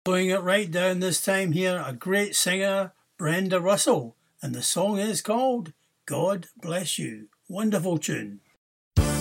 Blowing it right down this time here, a great singer, Brenda Russell, and the song is called God Bless You. Wonderful tune.